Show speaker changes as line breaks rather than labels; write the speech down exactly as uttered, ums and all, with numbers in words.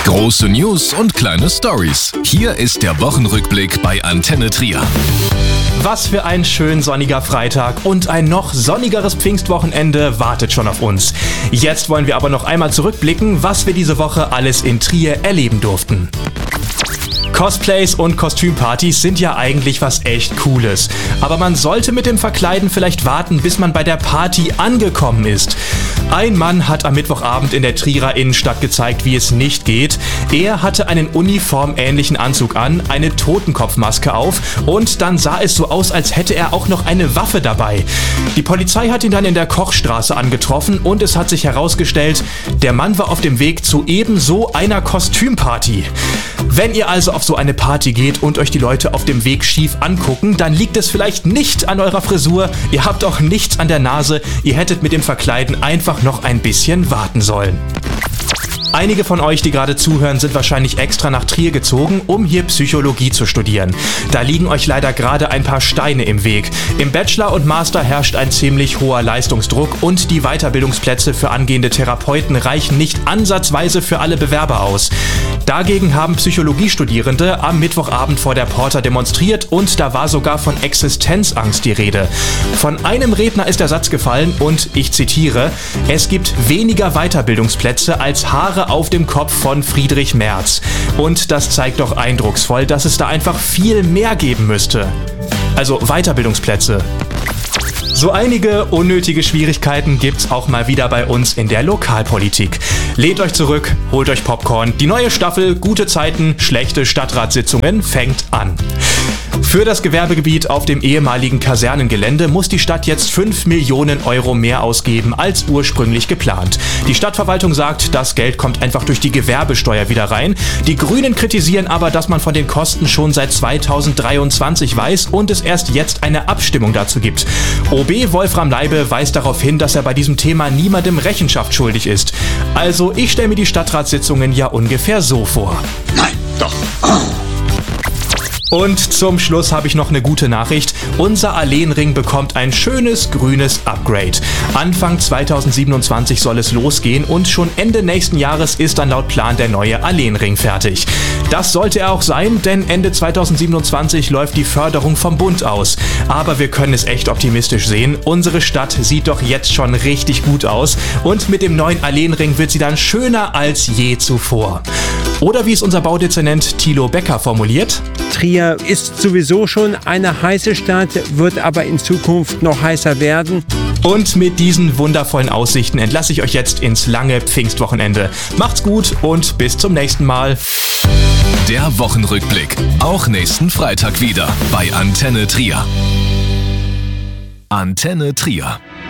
Große News und kleine Stories. Hier ist der Wochenrückblick bei Antenne Trier.
Was für ein schön sonniger Freitag und ein noch sonnigeres Pfingstwochenende wartet schon auf uns. Jetzt wollen wir aber noch einmal zurückblicken, was wir diese Woche alles in Trier erleben durften. Cosplays und Kostümpartys sind ja eigentlich was echt Cooles. Aber man sollte mit dem Verkleiden vielleicht warten, bis man bei der Party angekommen ist. Ein Mann hat am Mittwochabend in der Trierer Innenstadt gezeigt, wie es nicht geht. Er hatte einen uniformähnlichen Anzug an, eine Totenkopfmaske auf und dann sah es so aus, als hätte er auch noch eine Waffe dabei. Die Polizei hat ihn dann in der Kochstraße angetroffen und es hat sich herausgestellt, der Mann war auf dem Weg zu ebenso einer Kostümparty. Wenn ihr also auf so eine Party geht und euch die Leute auf dem Weg schief angucken, dann liegt es vielleicht nicht an eurer Frisur, ihr habt auch nichts an der Nase, ihr hättet mit dem Verkleiden einfach noch ein bisschen warten sollen. Einige von euch, die gerade zuhören, sind wahrscheinlich extra nach Trier gezogen, um hier Psychologie zu studieren. Da liegen euch leider gerade ein paar Steine im Weg. Im Bachelor und Master herrscht ein ziemlich hoher Leistungsdruck und die Weiterbildungsplätze für angehende Therapeuten reichen nicht ansatzweise für alle Bewerber aus. Dagegen haben Psychologiestudierende am Mittwochabend vor der Porta demonstriert und da war sogar von Existenzangst die Rede. Von einem Redner ist der Satz gefallen und ich zitiere: Es gibt weniger Weiterbildungsplätze als Haare auf dem Kopf von Friedrich Merz. Und das zeigt doch eindrucksvoll, dass es da einfach viel mehr geben müsste. Also Weiterbildungsplätze. So einige unnötige Schwierigkeiten gibt's auch mal wieder bei uns in der Lokalpolitik. Lehnt euch zurück, holt euch Popcorn. Die neue Staffel Gute Zeiten, schlechte Stadtratssitzungen fängt an. Für das Gewerbegebiet auf dem ehemaligen Kasernengelände muss die Stadt jetzt fünf Millionen Euro mehr ausgeben als ursprünglich geplant. Die Stadtverwaltung sagt, das Geld kommt einfach durch die Gewerbesteuer wieder rein. Die Grünen kritisieren aber, dass man von den Kosten schon seit zweitausenddreiundzwanzig weiß und es erst jetzt eine Abstimmung dazu gibt. O B Wolfram Leibe weist darauf hin, dass er bei diesem Thema niemandem Rechenschaft schuldig ist. Also ich stelle mir die Stadtratssitzungen ja ungefähr so vor.
Nein, doch.
Und zum Schluss habe ich noch eine gute Nachricht. Unser Alleenring bekommt ein schönes grünes Upgrade. Anfang zweitausendsiebenundzwanzig soll es losgehen und schon Ende nächsten Jahres ist dann laut Plan der neue Alleenring fertig. Das sollte er auch sein, denn Ende zweitausendsiebenundzwanzig läuft die Förderung vom Bund aus. Aber wir können es echt optimistisch sehen. Unsere Stadt sieht doch jetzt schon richtig gut aus und mit dem neuen Alleenring wird sie dann schöner als je zuvor. Oder wie es unser Baudezernent Thilo Becker formuliert:
Trier ist sowieso schon eine heiße Stadt, wird aber in Zukunft noch heißer werden.
Und mit diesen wundervollen Aussichten entlasse ich euch jetzt ins lange Pfingstwochenende. Macht's gut und bis zum nächsten Mal.
Der Wochenrückblick, auch nächsten Freitag wieder bei Antenne Trier. Antenne Trier.